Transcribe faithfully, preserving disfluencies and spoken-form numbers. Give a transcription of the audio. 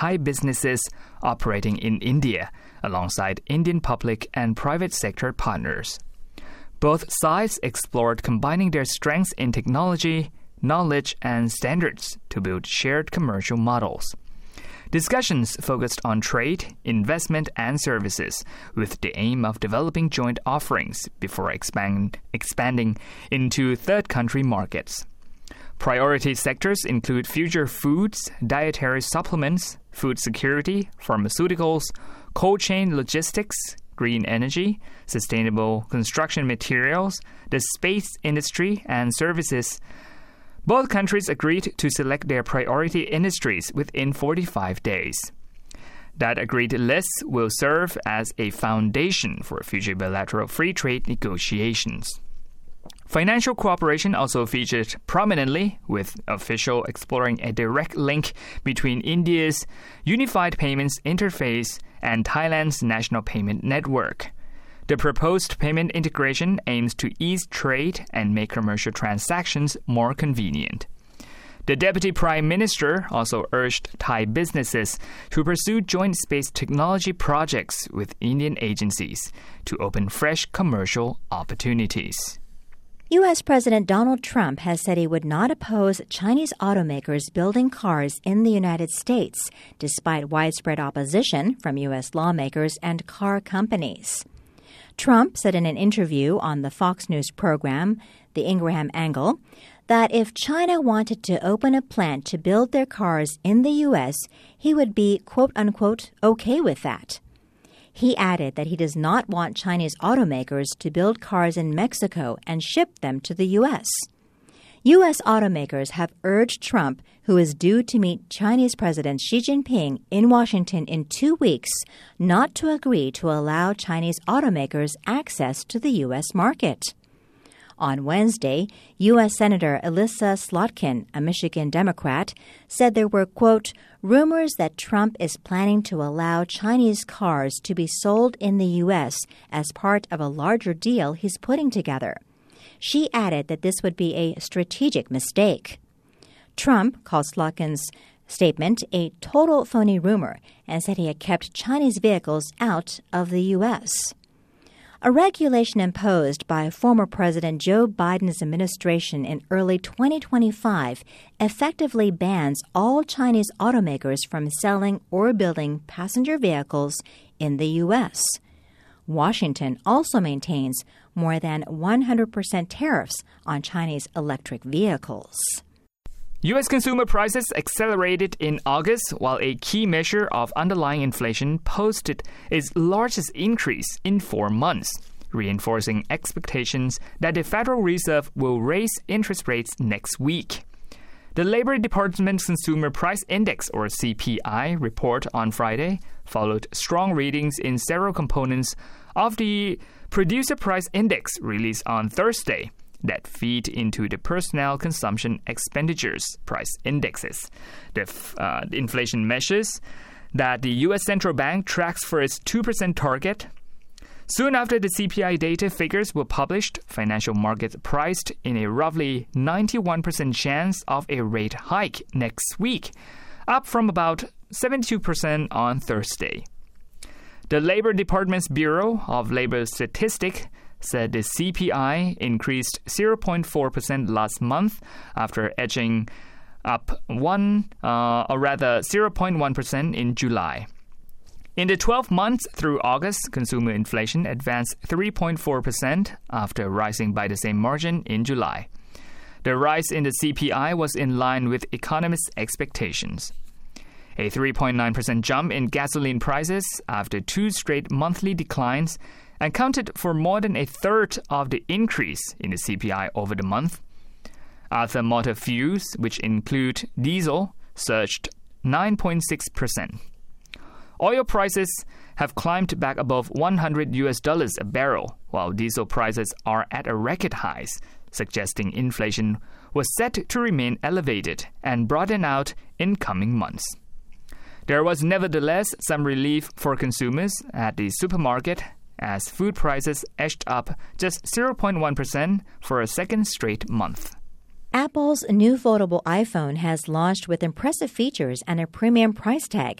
Thai businesses operating in India, alongside Indian public and private sector partners. Both sides explored combining their strengths in technology, knowledge, and standards to build shared commercial models. Discussions focused on trade, investment, and services, with the aim of developing joint offerings before expand, expanding into third-country markets. Priority sectors include future foods, dietary supplements, food security, pharmaceuticals, cold chain logistics, green energy, sustainable construction materials, the space industry, and services. Both countries agreed to select their priority industries within forty-five days. That agreed list will serve as a foundation for future bilateral free trade negotiations. Financial cooperation also featured prominently, with officials exploring a direct link between India's Unified Payments Interface and Thailand's National Payment Network. The proposed payment integration aims to ease trade and make commercial transactions more convenient. The Deputy Prime Minister also urged Thai businesses to pursue joint space technology projects with Indian agencies to open fresh commercial opportunities. U S. President Donald Trump has said he would not oppose Chinese automakers building cars in the United States, despite widespread opposition from U S lawmakers and car companies. Trump said in an interview on the Fox News program, The Ingraham Angle, that if China wanted to open a plant to build their cars in the U S, he would be, quote-unquote, okay with that. He added that he does not want Chinese automakers to build cars in Mexico and ship them to the U S. U S automakers have urged Trump, who is due to meet Chinese President Xi Jinping in Washington in two weeks, not to agree to allow Chinese automakers access to the U S market. On Wednesday, U S. Senator Elissa Slotkin, a Michigan Democrat, said there were, quote, rumors that Trump is planning to allow Chinese cars to be sold in the U S as part of a larger deal he's putting together. She added that this would be a strategic mistake. Trump called Slotkin's statement a total phony rumor and said he had kept Chinese vehicles out of the U S. A regulation imposed by former President Joe Biden's administration in early twenty twenty-five effectively bans all Chinese automakers from selling or building passenger vehicles in the U S. Washington also maintains more than one hundred percent tariffs on Chinese electric vehicles. U S consumer prices accelerated in August, while a key measure of underlying inflation posted its largest increase in four months, reinforcing expectations that the Federal Reserve will raise interest rates next week. The Labor Department's Consumer Price Index, or C P I, report on Friday followed strong readings in several components of the Producer Price Index released on Thursday that feed into the Personnel Consumption Expenditures Price Indexes, the uh, inflation measures that the U S Central Bank tracks for its two percent target. Soon after the C P I data figures were published, financial markets priced in a roughly ninety-one percent chance of a rate hike next week, up from about seventy-two percent on Thursday. The Labor Department's Bureau of Labor Statistics said the C P I increased zero point four percent last month after edging up one, uh, or rather zero point one percent in July. In the twelve months through August, consumer inflation advanced three point four percent after rising by the same margin in July. The rise in the C P I was in line with economists' expectations. A three point nine percent jump in gasoline prices after two straight monthly declines accounted for more than a third of the increase in the C P I over the month. Other motor fuels, which include diesel, surged nine point six percent. Oil prices have climbed back above one hundred U S dollars a barrel, while diesel prices are at a record highs, suggesting inflation was set to remain elevated and broaden out in coming months. There was nevertheless some relief for consumers at the supermarket as food prices edged up just zero point one percent for a second straight month. Apple's new foldable iPhone has launched with impressive features and a premium price tag,